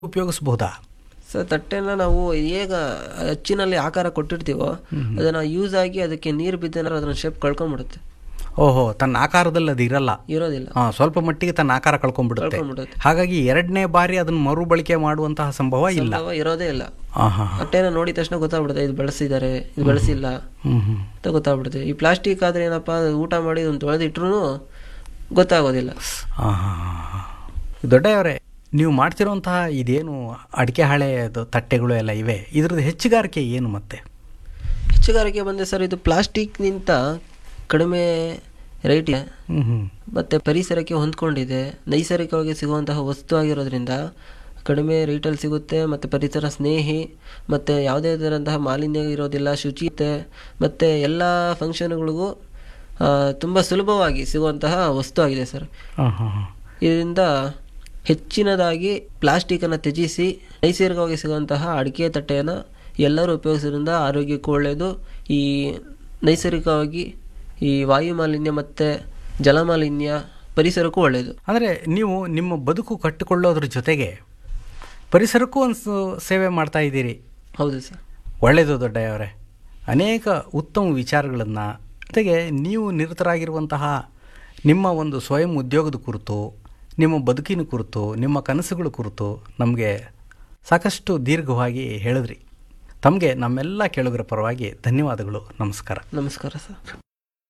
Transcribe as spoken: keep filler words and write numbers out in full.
ಉಪಯೋಗಿಸ್ಬೋದಾ? Sir ತಟ್ಟೆನ ನಾವು ಹೇಗ ಅಚ್ಚಿನಲ್ಲಿ ಆಕಾರ ಕೊಟ್ಟಿರ್ತೀವೋ ಅದನ್ನ ಯೂಸ್ ಆಗಿ ಅದಕ್ಕೆ ನೀರು ಬಿದ್ದೇನಾದ್ರು ಅದನ್ನ ಶೇಪ್ ಕಳ್ಕೊಂಡ್ಬಿಡುತ್ತೆ. ಓಹೋ, ತನ್ನ ಆಕಾರದಲ್ಲಿ ಅದು ಇರಲ್ಲ, ಇರೋದಿಲ್ಲ. ಹಾಂ, ಸ್ವಲ್ಪ ಮಟ್ಟಿಗೆ ತನ್ನ ಆಕಾರ ಕಳ್ಕೊಂಡ್ಬಿಡುತ್ತೆ. ಕಳ್ಕೊಂಡ್ಬಿಡುತ್ತೆ. ಹಾಗಾಗಿ ಎರಡನೇ ಬಾರಿ ಅದನ್ನು ಮರುಬಳಕೆ ಮಾಡುವಂತಹ ಸಂಭವ ಇಲ್ಲ. ಸಂಭವ ಇರೋದೇ ಇಲ್ಲ. ಹಾಂ ಹಾಂ ತಟ್ಟೆನ ನೋಡಿದ ತಕ್ಷಣ ಗೊತ್ತಾಗ್ಬಿಡುತ್ತೆ ಇದು ಬಳಸಿದ್ದಾರೆ, ಇದು ಬಳಸಿಲ್ಲ ಹ್ಞೂ ಹ್ಞೂ ಅಂತ ಗೊತ್ತಾಗ್ಬಿಡುತ್ತೆ. ಈ ಪ್ಲಾಸ್ಟಿಕ್ ಆದ್ರೆ ಏನಪ್ಪಾ, ಊಟ ಮಾಡಿ ಒಂದು ತೊಳೆದಿಟ್ರು ಗೊತ್ತಾಗೋದಿಲ್ಲ. ಹಾಂ ಹಾಂ ಹಾಂ ದೊಡ್ಡಯವರೇ, ನೀವು ಮಾಡ್ತಿರೋಂತಹ ಇದೇನು ಅಡಿಕೆ ಹಾಳೆದು ತಟ್ಟೆಗಳು ಎಲ್ಲ ಇವೆ, ಇದ್ರದ್ದು ಹೆಚ್ಚುಗಾರಿಕೆ ಏನು? ಮತ್ತೆ ಹೆಚ್ಚುಗಾರಿಕೆ ಬಂದೆ ಸರ್, ಇದು ಪ್ಲಾಸ್ಟಿಕ್ನಿಂತ ಕಡಿಮೆ ರೇಟ್ ಇದೆ, ಹ್ಞೂ ಹ್ಞೂ ಮತ್ತು ಪರಿಸರಕ್ಕೆ ಹೊಂದ್ಕೊಂಡಿದೆ, ನೈಸರ್ಗಿಕವಾಗಿ ಸಿಗುವಂತಹ ವಸ್ತು ಆಗಿರೋದ್ರಿಂದ ಕಡಿಮೆ ರೇಟಲ್ಲಿ ಸಿಗುತ್ತೆ, ಮತ್ತು ಪರಿಸರ ಸ್ನೇಹಿ, ಮತ್ತು ಯಾವುದೇ ಥರಂತಹ ಮಾಲಿನ್ಯ ಇರೋದಿಲ್ಲ, ಶುಚಿ ಇದೆ, ಮತ್ತು ಎಲ್ಲ ಫಂಕ್ಷನ್ಗಳಿಗೂ ತುಂಬ ಸುಲಭವಾಗಿ ಸಿಗುವಂತಹ ವಸ್ತು ಆಗಿದೆ ಸರ್. ಹಾಂ ಹಾಂ ಹಾಂ ಇದರಿಂದ ಹೆಚ್ಚಿನದಾಗಿ ಪ್ಲಾಸ್ಟಿಕನ್ನು ತ್ಯಜಿಸಿ ನೈಸರ್ಗಿಕವಾಗಿ ಸಿಗುವಂತಹ ಅಡಿಕೆ ತಟ್ಟೆಯನ್ನು ಎಲ್ಲರೂ ಉಪಯೋಗಿಸೋದ್ರಿಂದ ಆರೋಗ್ಯಕ್ಕೂ ಒಳ್ಳೆಯದು. ಈ ನೈಸರ್ಗಿಕವಾಗಿ ಈ ವಾಯು ಮಾಲಿನ್ಯ ಮತ್ತು ಜಲಮಾಲಿನ್ಯ ಪರಿಸರಕ್ಕೂ ಒಳ್ಳೆಯದು. ಅಂದರೆ ನೀವು ನಿಮ್ಮ ಬದುಕು ಕಟ್ಟಿಕೊಳ್ಳೋದ್ರ ಜೊತೆಗೆ ಪರಿಸರಕ್ಕೂ ಒಂದು ಸೇವೆ ಮಾಡ್ತಾ ಇದ್ದೀರಿ. ಹೌದು ಸರ್. ಒಳ್ಳೆಯದು ದೊಡ್ಡಯವರೇ. ಅನೇಕ ಉತ್ತಮ ವಿಚಾರಗಳನ್ನು, ಜೊತೆಗೆ ನೀವು ನಿರತರಾಗಿರುವಂತಹ ನಿಮ್ಮ ಒಂದು ಸ್ವಯಂ ಉದ್ಯೋಗದ ಕುರಿತು, ನಿಮ್ಮ ಬದುಕಿನ ಕುರಿತು, ನಿಮ್ಮ ಕನಸುಗಳ ಕುರಿತು ನಮಗೆ ಸಾಕಷ್ಟು ದೀರ್ಘವಾಗಿ ಹೇಳಿದ್ರಿ. ತಮಗೆ ನಮ್ಮೆಲ್ಲ ಕೇಳುಗರ ಪರವಾಗಿ ಧನ್ಯವಾದಗಳು. ನಮಸ್ಕಾರ. ನಮಸ್ಕಾರ ಸರ್.